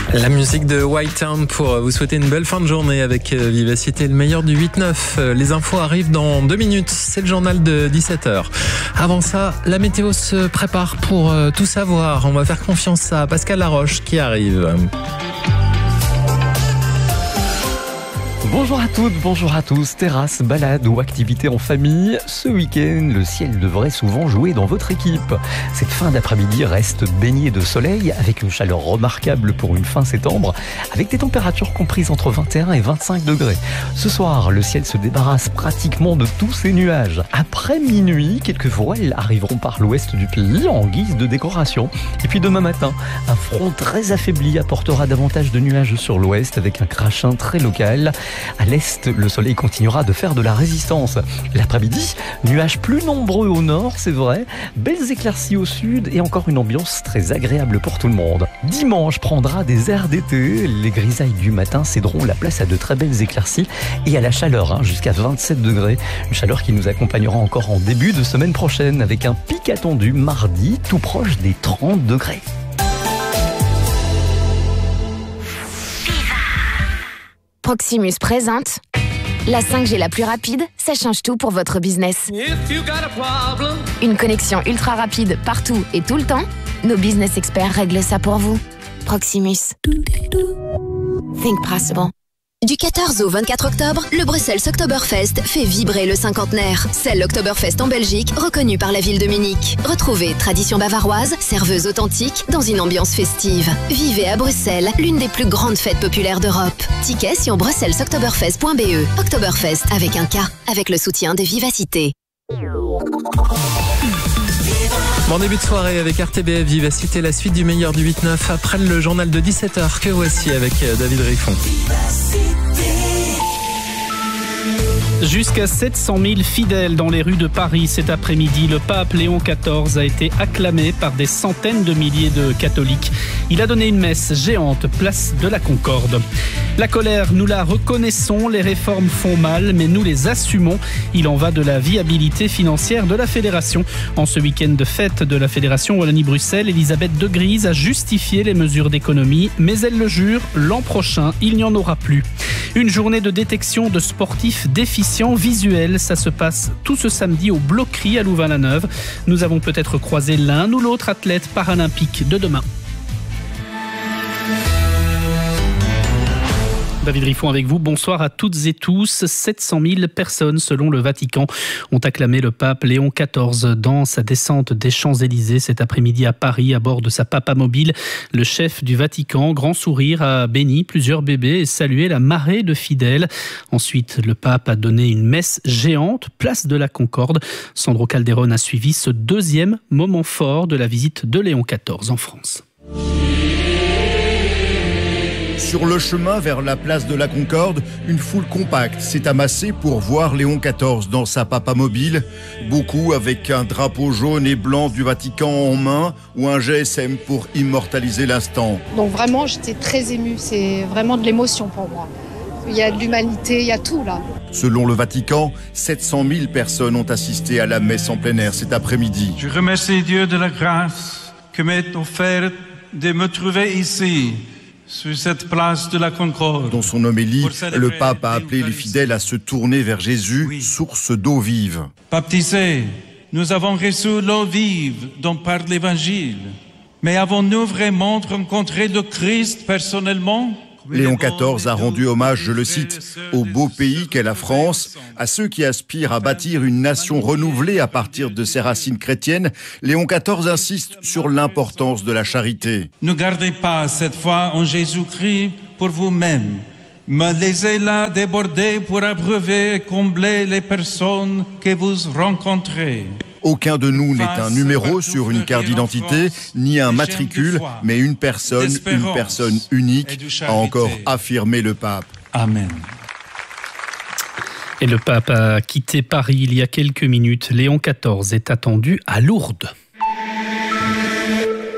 La musique de White Town pour vous souhaiter une belle fin de journée avec Vivacité, le meilleur du 8-9. Les infos arrivent dans 2 minutes, c'est le journal de 17h. Avant ça, la météo se prépare pour tout savoir. On va faire confiance à Pascal Laroche qui arrive. Bonjour à toutes, bonjour à tous. Terrasse, balade ou activité en famille, ce week-end, le ciel devrait souvent jouer dans votre équipe. Cette fin d'après-midi reste baignée de soleil avec une chaleur remarquable pour une fin septembre, avec des températures comprises entre 21 et 25 degrés. Ce soir, le ciel se débarrasse pratiquement de tous ces nuages. Après minuit, quelques voiles arriveront par l'ouest du pays en guise de décoration. Et puis demain matin, un front très affaibli apportera davantage de nuages sur l'ouest avec un crachin très local. À l'est, le soleil continuera de faire de la résistance. L'après-midi, nuages plus nombreux au nord, c'est vrai, belles éclaircies au sud et encore une ambiance très agréable pour tout le monde. Dimanche prendra des airs d'été, les grisailles du matin céderont la place à de très belles éclaircies et à la chaleur, jusqu'à 27 degrés. Une chaleur qui nous accompagnera encore en début de semaine prochaine avec un pic attendu mardi tout proche des 30 degrés. Proximus présente la 5G la plus rapide, ça change tout pour votre business. Une connexion ultra rapide partout et tout le temps. Nos business experts règlent ça pour vous. Proximus. Think possible. Du 14 au 24 octobre, le Bruxelles Oktoberfest fait vibrer le cinquantenaire. C'est l'Oktoberfest en Belgique, reconnu par la ville de Munich. Retrouvez tradition bavaroise, serveuse authentique, dans une ambiance festive. Vivez à Bruxelles, l'une des plus grandes fêtes populaires d'Europe. Tickets sur bruxellesoktoberfest.be. Oktoberfest avec un K, avec le soutien de Vivacité. Bon début de soirée avec RTBF Vivacité, la suite du meilleur du 8-9 après le journal de 17h que voici avec David Riffon. Jusqu'à 700 000 fidèles dans les rues de Paris cet après-midi. Le pape Léon XIV a été acclamé par des centaines de milliers de catholiques. Il a donné une messe géante, place de la Concorde. La colère, nous la reconnaissons, les réformes font mal, mais nous les assumons. Il en va de la viabilité financière de la fédération. En ce week-end de fête de la fédération Wallonie-Bruxelles, Elisabeth De Gries a justifié les mesures d'économie, mais elle le jure, l'an prochain, il n'y en aura plus. Une journée de détection de sportifs déficients visuels, ça se passe tout ce samedi au Bloquerie à Louvain-la-Neuve. Nous avons peut-être croisé l'un ou l'autre athlète paralympique de demain. David Riffon avec vous, bonsoir à toutes et tous. 700 000 personnes, selon le Vatican, ont acclamé le pape Léon XIV dans sa descente des Champs-Élysées cet après-midi à Paris à bord de sa papamobile. Le chef du Vatican, grand sourire, a béni plusieurs bébés et salué la marée de fidèles. Ensuite, le pape a donné une messe géante, place de la Concorde. Sandro Calderone a suivi ce deuxième moment fort de la visite de Léon XIV en France. Sur le chemin vers la place de la Concorde, une foule compacte s'est amassée pour voir Léon XIV dans sa papamobile. Beaucoup avec un drapeau jaune et blanc du Vatican en main ou un GSM pour immortaliser l'instant. Donc vraiment, j'étais très émue. C'est vraiment de l'émotion pour moi. Il y a de l'humanité, il y a tout là. Selon le Vatican, 700 000 personnes ont assisté à la messe en plein air cet après-midi. Je remercie Dieu de la grâce que m'est offerte de me trouver ici, sur cette place de la Concorde. Dans son homélie, le pape a appelé les fidèles à se tourner vers Jésus, source d'eau vive. Baptisés, nous avons reçu l'eau vive dont parle l'Évangile. Mais avons-nous vraiment rencontré le Christ personnellement ? Léon XIV a rendu hommage, je le cite, au beau pays qu'est la France, à ceux qui aspirent à bâtir une nation renouvelée à partir de ses racines chrétiennes. Léon XIV insiste sur l'importance de la charité. Ne gardez pas cette foi en Jésus-Christ pour vous-même, mais laissez-la déborder pour abreuver et combler les personnes que vous rencontrez. Aucun de nous n'est un numéro sur une carte d'identité, ni un matricule, mais une personne unique, a encore affirmé le pape. Amen. Et le pape a quitté Paris il y a quelques minutes. Léon XIV est attendu à Lourdes.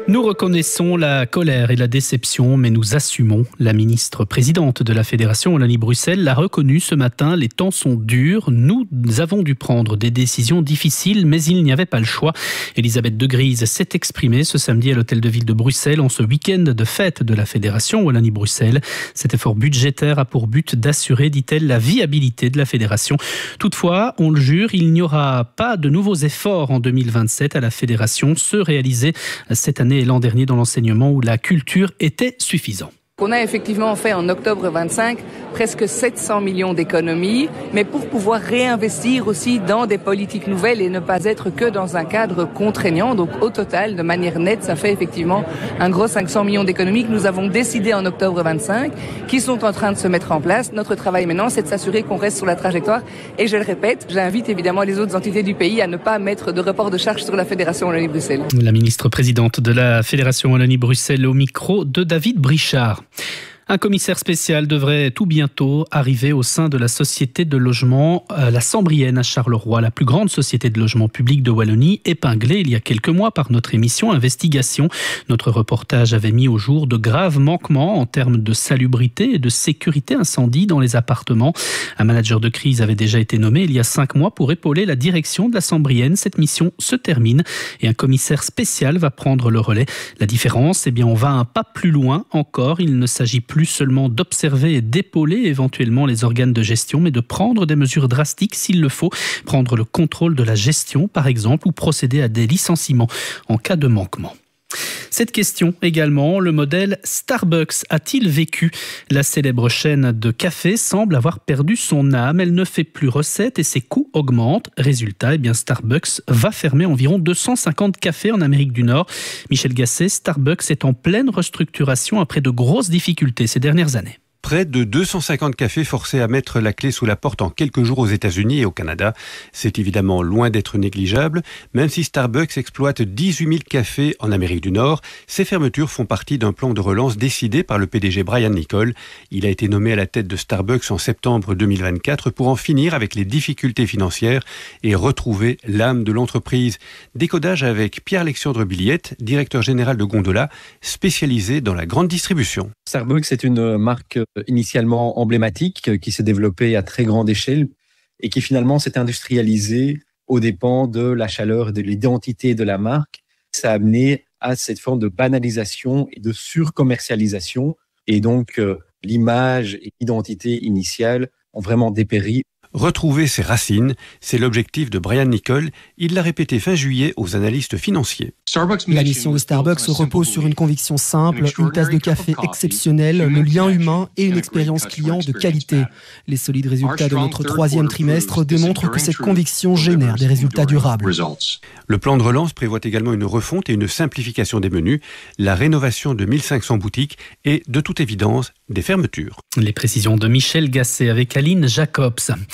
Nous reconnaissons la colère et la déception, mais nous assumons. La ministre présidente de la Fédération Wallonie-Bruxelles l'a reconnu ce matin. Les temps sont durs. Nous avons dû prendre des décisions difficiles, mais il n'y avait pas le choix. Elisabeth de Gries s'est exprimée ce samedi à l'hôtel de ville de Bruxelles en ce week-end de fête de la Fédération Wallonie-Bruxelles. Cet effort budgétaire a pour but d'assurer, dit-elle, la viabilité de la fédération. Toutefois, on le jure, il n'y aura pas de nouveaux efforts en 2027 à la fédération, ceux réalisés cette année et l'an dernier dans l'enseignement où la culture était suffisant. On a effectivement fait en octobre 25 presque 700 millions d'économies, mais pour pouvoir réinvestir aussi dans des politiques nouvelles et ne pas être que dans un cadre contraignant. Donc au total, de manière nette, ça fait effectivement un gros 500 millions d'économies que nous avons décidé en octobre 25, qui sont en train de se mettre en place. Notre travail maintenant, c'est de s'assurer qu'on reste sur la trajectoire. Et je le répète, j'invite évidemment les autres entités du pays à ne pas mettre de report de charge sur la Fédération Wallonie-Bruxelles. La ministre présidente de la Fédération Wallonie-Bruxelles au micro de David Brichard. Un commissaire spécial devrait tout bientôt arriver au sein de la société de logement La Sambrienne à Charleroi, la plus grande société de logement public de Wallonie, épinglée il y a quelques mois par notre émission Investigation. Notre reportage avait mis au jour de graves manquements en termes de salubrité et de sécurité incendie dans les appartements. Un manager de crise avait déjà été nommé il y a 5 mois pour épauler la direction de La Sambrienne. Cette mission se termine et un commissaire spécial va prendre le relais. La différence, eh bien, on va un pas plus loin encore. Il ne s'agit plus seulement d'observer et d'épauler éventuellement les organes de gestion, mais de prendre des mesures drastiques s'il le faut, prendre le contrôle de la gestion par exemple, ou procéder à des licenciements en cas de manquement. Cette question également, le modèle Starbucks a-t-il vécu ? La célèbre chaîne de café semble avoir perdu son âme. Elle ne fait plus recette et ses coûts augmentent. Résultat, eh bien Starbucks va fermer environ 250 cafés en Amérique du Nord. Michel Gasset, Starbucks est en pleine restructuration après de grosses difficultés ces dernières années. Près de 250 cafés forcés à mettre la clé sous la porte en quelques jours aux États-Unis et au Canada. C'est évidemment loin d'être négligeable. Même si Starbucks exploite 18 000 cafés en Amérique du Nord, ces fermetures font partie d'un plan de relance décidé par le PDG Brian Niccol. Il a été nommé à la tête de Starbucks en septembre 2024 pour en finir avec les difficultés financières et retrouver l'âme de l'entreprise. Décodage avec Pierre-Alexandre Billiette, directeur général de Gondola, spécialisé dans la grande distribution. Starbucks est une marque initialement emblématique qui s'est développée à très grande échelle et qui finalement s'est industrialisée aux dépens de la chaleur et de l'identité de la marque. Ça a amené à cette forme de banalisation et de surcommercialisation et donc l'image et l'identité initiale ont vraiment dépéri. Retrouver ses racines, c'est l'objectif de Brian Niccol. Il l'a répété fin juillet aux analystes financiers. La mission de Starbucks repose sur une conviction simple, une tasse de café exceptionnelle, le lien humain et une expérience client de qualité. Les solides résultats de notre 3e trimestre démontrent que cette conviction génère des résultats durables. Le plan de relance prévoit également une refonte et une simplification des menus, la rénovation de 1500 boutiques et, de toute évidence, des fermetures. Les précisions de Michel Gasset avec Aline Jacobs.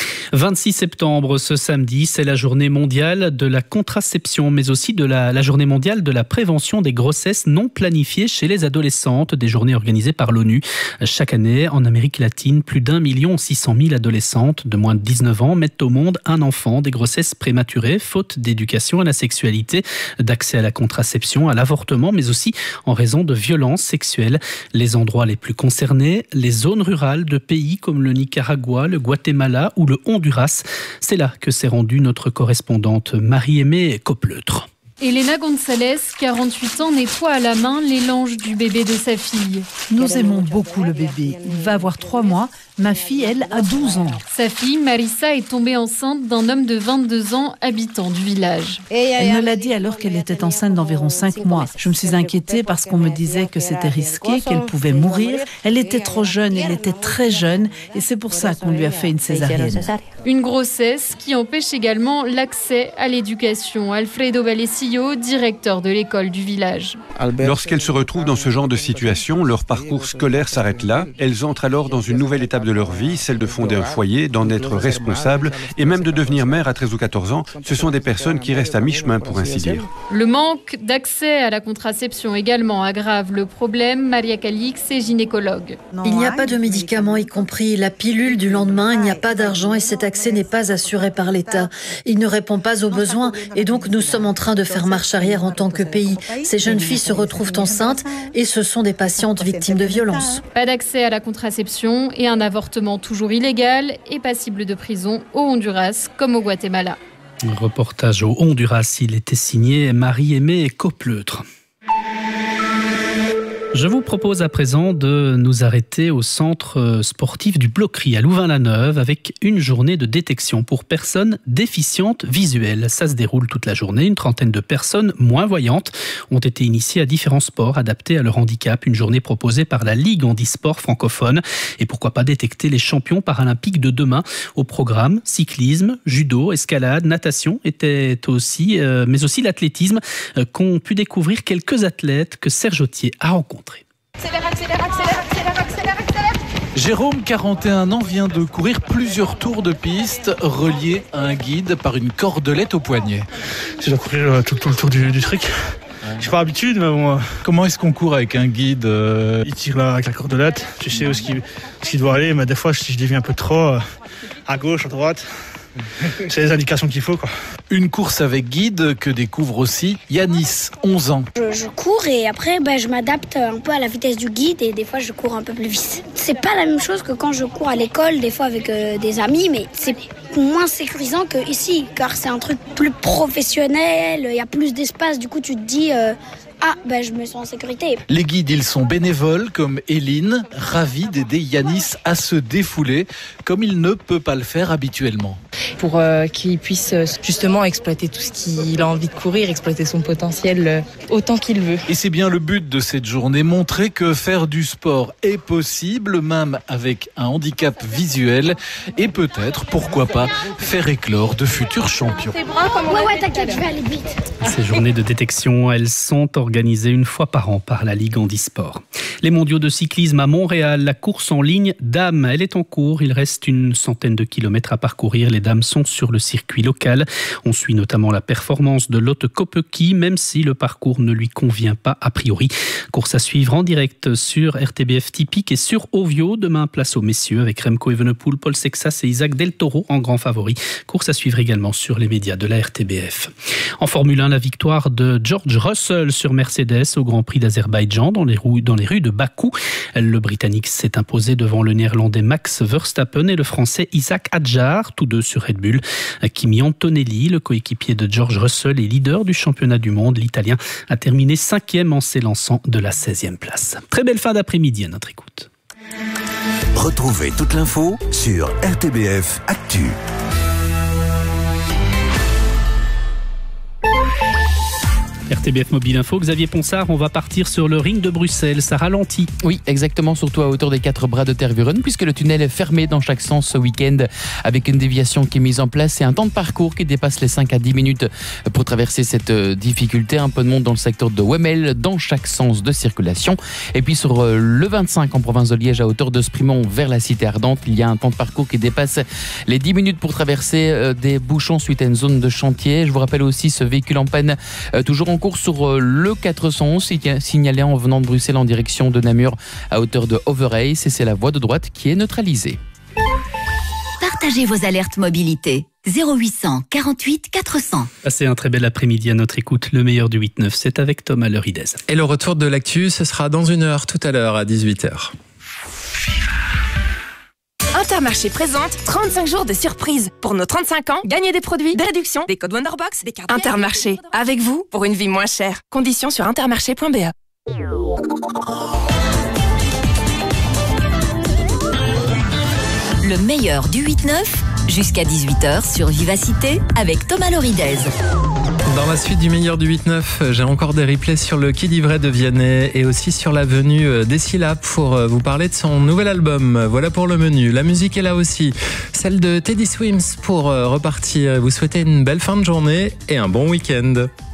26 septembre, ce samedi, c'est la journée mondiale de la contraception, mais aussi de la journée mondiale de la prévention des grossesses non planifiées chez les adolescentes, des journées organisées par l'ONU. Chaque année, en Amérique latine, plus d'1 600 000 adolescentes de moins de 19 ans mettent au monde un enfant. Des grossesses prématurées, faute d'éducation à la sexualité, d'accès à la contraception, à l'avortement, mais aussi en raison de violences sexuelles. Les endroits les plus concernés, les zones rurales de pays comme le Nicaragua, le Guatemala ou le Honduras. C'est là que s'est rendue notre correspondante Marie-Aimée Copleutre. Elena González, 48 ans, nettoie à la main les langes du bébé de sa fille. Nous aimons beaucoup le bébé. Il va avoir 3 mois. Ma fille, elle, a 12 ans. Sa fille, Marissa, est tombée enceinte d'un homme de 22 ans, habitant du village. Elle me l'a dit alors qu'elle était enceinte d'environ 5 mois. Je me suis inquiétée parce qu'on me disait que c'était risqué, qu'elle pouvait mourir. Elle était trop jeune, elle était très jeune et c'est pour ça qu'on lui a fait une césarienne. Une grossesse qui empêche également l'accès à l'éducation. Alfredo Vallecillo, directeur de l'école du village. Lorsqu'elles se retrouvent dans ce genre de situation, leur parcours scolaire s'arrête là. Elles entrent alors dans une nouvelle étape de leur vie, celle de fonder un foyer, d'en être responsable et même de devenir mère à 13 ou 14 ans. Ce sont des personnes qui restent à mi-chemin pour ainsi dire. Le manque d'accès à la contraception également aggrave le problème. Maria Calix est gynécologue. Il n'y a pas de médicaments, y compris la pilule du lendemain. Il n'y a pas d'argent et cet accès n'est pas assuré par l'État. Il ne répond pas aux besoins et donc nous sommes en train de faire faire marche arrière en tant que pays. Ces jeunes filles se retrouvent enceintes et ce sont des patientes victimes de violences. Pas d'accès à la contraception et un avortement toujours illégal et passible de prison au Honduras comme au Guatemala. Un reportage au Honduras, il était signé Marie-Aimée Copleutre. Je vous propose à présent de nous arrêter au centre sportif du Bloquerie à Louvain-la-Neuve avec une journée de détection pour personnes déficientes visuelles. Ça se déroule toute la journée. Une trentaine de personnes moins voyantes ont été initiées à différents sports adaptés à leur handicap. Une journée proposée par la Ligue handisport francophone. Et pourquoi pas détecter les champions paralympiques de demain. Au programme, cyclisme, judo, escalade, natation mais aussi l'athlétisme qu'ont pu découvrir quelques athlètes que Serge Autier a rencontrés. Accélère. Jérôme, 41 ans, vient de courir plusieurs tours de piste reliés à un guide par une cordelette au poignet. Je dois courir tout le tour du truc. Je suis pas habitué, mais bon. Comment est-ce qu'on court avec un guide Il tire là avec la cordelette. Tu sais où ce qu'il doit aller, mais des fois, je dévie un peu trop à gauche, à droite. C'est les indications qu'il faut, quoi. Une course avec guide que découvre aussi Yanis, 11 ans. Je cours et après je m'adapte un peu à la vitesse du guide et des fois je cours un peu plus vite. C'est pas la même chose que quand je cours à l'école, des fois avec des amis, mais c'est moins sécurisant que ici, car c'est un truc plus professionnel, il y a plus d'espace, du coup tu te dis... je me sens en sécurité. Les guides, ils sont bénévoles comme Eline, ravis d'aider Yanis à se défouler comme il ne peut pas le faire habituellement. Pour qu'il puisse justement exploiter tout ce qu'il a envie de courir, exploiter son potentiel autant qu'il veut. Et c'est bien le but de cette journée, montrer que faire du sport est possible, même avec un handicap visuel, et peut-être, pourquoi pas, faire éclore de futurs champions. Ouais, t'inquiète, je vais aller vite. Ces journées de détection, elles sont organisées une fois par an par la Ligue handisport. Les mondiaux de cyclisme à Montréal, la course en ligne dames, elle est en cours. Il reste une centaine de kilomètres à parcourir. Les dames sont sur le circuit local. On suit notamment la performance de Lotte Kopecky, même si le parcours ne lui convient pas a priori. Course à suivre en direct sur RTBF Typique et sur Ovio. Demain, place aux messieurs avec Remco Evenepoel, Paul Sexas et Isaac Del Toro en grand favori. Course à suivre également sur les médias de la RTBF. En Formule 1, la victoire de George Russell sur Mercedes au Grand Prix d'Azerbaïdjan dans les rues de Bakou. Le Britannique s'est imposé devant le Néerlandais Max Verstappen et le Français Isaac Hadjar, tous deux sur Red Bull. Kimi Antonelli, le coéquipier de George Russell et leader du championnat du monde, l'Italien a terminé 5e en s'élançant de la 16e place. Très belle fin d'après-midi à notre écoute. Retrouvez toute l'info sur RTBF Actu. RTBF Mobile Info, Xavier Ponsard, on va partir sur le ring de Bruxelles, ça ralentit. Oui, exactement, surtout à hauteur des 4 bras de Tervuren, puisque le tunnel est fermé dans chaque sens ce week-end, avec une déviation qui est mise en place et un temps de parcours qui dépasse les 5 à 10 minutes pour traverser cette difficulté. Un peu de monde dans le secteur de Wemmel, dans chaque sens de circulation. Et puis sur le 25 en province de Liège, à hauteur de Sprimont vers la cité ardente, il y a un temps de parcours qui dépasse les 10 minutes pour traverser des bouchons suite à une zone de chantier. Je vous rappelle aussi ce véhicule en panne, toujours en cours sur le 411, signalé en venant de Bruxelles en direction de Namur à hauteur de Overijse, et c'est la voie de droite qui est neutralisée. Partagez vos alertes mobilité. 0800 48 400. Passez un très bel après-midi à notre écoute. Le meilleur du 8-9, c'est avec Thomas Leridez. Et le retour de l'actu, ce sera dans 1 heure, tout à l'heure à 18h. Intermarché présente 35 jours de surprise. Pour nos 35 ans, gagnez des produits, des réductions, des codes Wonderbox, des cartes. Intermarché, avec vous pour une vie moins chère. Conditions sur intermarché.be. Le meilleur du 8-9, jusqu'à 18h sur Vivacité avec Thomas Leridez. Dans la suite du meilleur du 8-9, j'ai encore des replays sur le Quai d'Ivray de Vianney et aussi sur l'avenue des Syllabes pour vous parler de son nouvel album. Voilà pour le menu. La musique est là aussi. Celle de Teddy Swims pour repartir et vous souhaiter une belle fin de journée et un bon week-end.